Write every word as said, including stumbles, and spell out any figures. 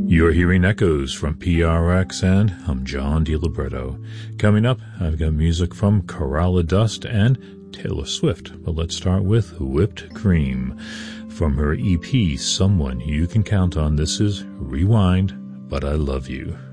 You're hearing echoes from P R X, and I'm John DiLiberto. Coming up, I've got music from Coralla Dust and Taylor Swift, but let's start with Whipped Cream. From her E P, Someone You Can Count On, this is Rewind, But I Love You.